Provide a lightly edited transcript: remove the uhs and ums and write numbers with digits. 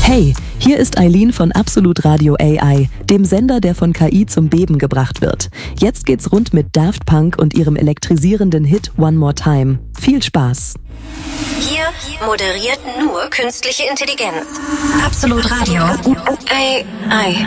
Hey, hier ist Eileen von Absolut Radio AI, dem Sender, der von KI zum Beben gebracht wird. Jetzt geht's rund mit Daft Punk und ihrem elektrisierenden Hit One More Time. Viel Spaß! Hier moderiert nur künstliche Intelligenz. Absolut Radio AI.